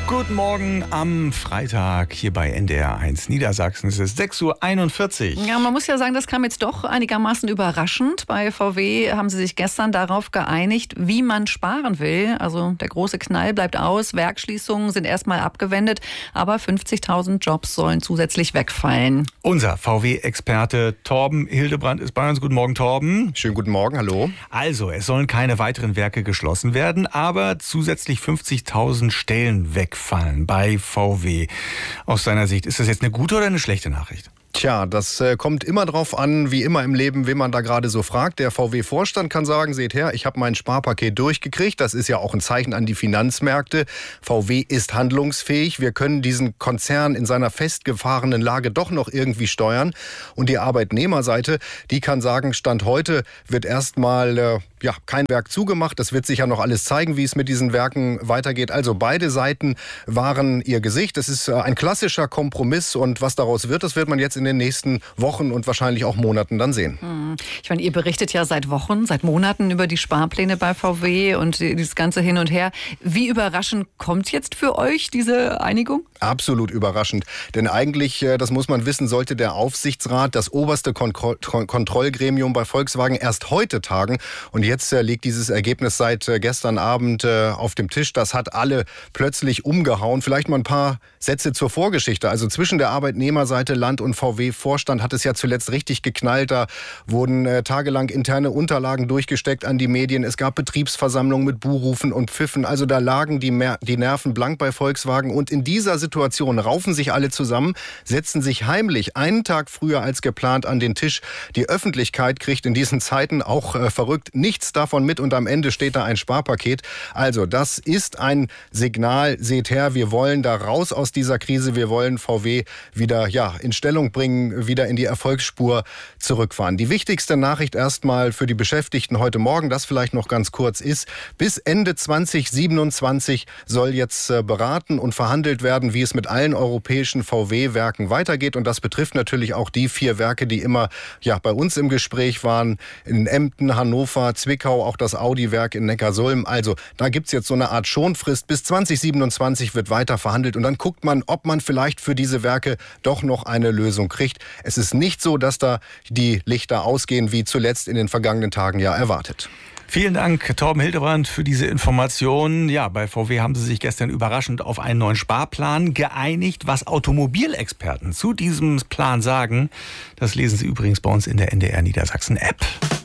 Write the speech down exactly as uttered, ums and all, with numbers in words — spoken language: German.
Guten Morgen am Freitag hier bei N D R eins Niedersachsen. Es ist sechs Uhr einundvierzig. Ja, man muss ja sagen, das kam jetzt doch einigermaßen überraschend. Bei V W haben sie sich gestern darauf geeinigt, wie man sparen will. Also der große Knall bleibt aus, Werksschließungen sind erstmal abgewendet, aber fünfzigtausend Jobs sollen zusätzlich wegfallen. Unser V W-Experte Torben Hildebrand ist bei uns. Guten Morgen, Torben. Schönen guten Morgen, hallo. Also, es sollen keine weiteren Werke geschlossen werden, aber zusätzlich fünfzigtausend Stellen wegfallen bei V W. Aus deiner Sicht, ist das jetzt eine gute oder eine schlechte Nachricht? Tja, das äh, kommt immer drauf an, wie immer im Leben, wen man da gerade so fragt. Der V W-Vorstand kann sagen, seht her, ich habe mein Sparpaket durchgekriegt. Das ist ja auch ein Zeichen an die Finanzmärkte. V W ist handlungsfähig. Wir können diesen Konzern in seiner festgefahrenen Lage doch noch irgendwie steuern. Und die Arbeitnehmerseite, die kann sagen, Stand heute wird erstmal äh, ja, kein Werk zugemacht. Das wird sich ja noch alles zeigen, wie es mit diesen Werken weitergeht. Also beide Seiten wahren ihr Gesicht. Das ist äh, ein klassischer Kompromiss. Und was daraus wird, das wird man jetzt in in den nächsten Wochen und wahrscheinlich auch Monaten dann sehen. Ich meine, ihr berichtet ja seit Wochen, seit Monaten über die Sparpläne bei V W und dieses ganze Hin und Her. Wie überraschend kommt jetzt für euch diese Einigung? Absolut überraschend. Denn eigentlich, das muss man wissen, sollte der Aufsichtsrat, das oberste Kontro- Kontrollgremium bei Volkswagen, erst heute tagen. Und jetzt liegt dieses Ergebnis seit gestern Abend auf dem Tisch. Das hat alle plötzlich umgehauen. Vielleicht mal ein paar Sätze zur Vorgeschichte. Also zwischen der Arbeitnehmerseite, Land und V W-Vorstand hat es ja zuletzt richtig geknallt. Da wurden äh, tagelang interne Unterlagen durchgesteckt an die Medien. Es gab Betriebsversammlungen mit Buhrufen und Pfiffen. Also da lagen die, Mer- die Nerven blank bei Volkswagen. Und in dieser Situation raufen sich alle zusammen, setzen sich heimlich einen Tag früher als geplant an den Tisch. Die Öffentlichkeit kriegt in diesen Zeiten auch äh, verrückt nichts davon mit. Und am Ende steht da ein Sparpaket. Also das ist ein Signal. Seht her, wir wollen da raus aus dieser Krise. Wir wollen V W wieder ja, in Stellung bringen, wieder in die Erfolgsspur zurückfahren. Die wichtigste Nachricht erstmal für die Beschäftigten heute Morgen, das vielleicht noch ganz kurz ist, bis Ende zwanzig siebenundzwanzig soll jetzt beraten und verhandelt werden, wie es mit allen europäischen V W-Werken weitergeht. Und das betrifft natürlich auch die vier Werke, die immer ja, bei uns im Gespräch waren, in Emden, Hannover, Zwickau, auch das Audi-Werk in Neckarsulm. Also da gibt es jetzt so eine Art Schonfrist. Bis zwanzig siebenundzwanzig wird weiter verhandelt und dann guckt man, ob man vielleicht für diese Werke doch noch eine Lösung kriegt. Es ist nicht so, dass da die Lichter ausgehen, wie zuletzt in den vergangenen Tagen ja erwartet. Vielen Dank, Torben Hildebrand, für diese Informationen. Ja, bei V W haben sie sich gestern überraschend auf einen neuen Sparplan geeinigt. Was Automobilexperten zu diesem Plan sagen, das lesen Sie übrigens bei uns in der N D R Niedersachsen App.